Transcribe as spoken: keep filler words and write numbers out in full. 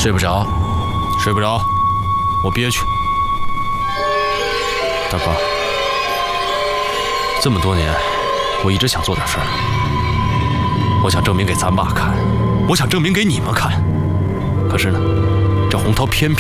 睡不着， 睡不着，我憋屈。大哥，这么多年，我一直想做点事儿，我想证明给咱爸看，我想证明给你们看。可是呢，这洪涛偏偏